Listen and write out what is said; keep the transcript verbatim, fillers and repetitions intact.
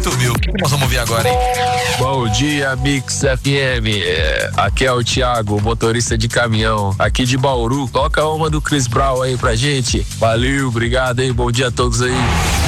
muito mil. O que nós vamos ouvir agora, hein? Bom dia, Mix F M. Aqui é o Thiago, motorista de caminhão, aqui de Bauru. Toca uma do Chris Brown aí pra gente. Valeu, obrigado aí, bom dia a todos aí.